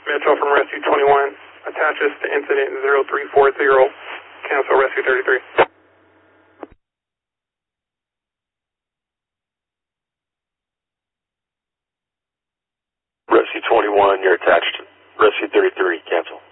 Mitchell from Rescue 21. Attaches to incident 0340. Cancel Rescue 33. Rescue 21, you're attached. Rescue 33, cancel.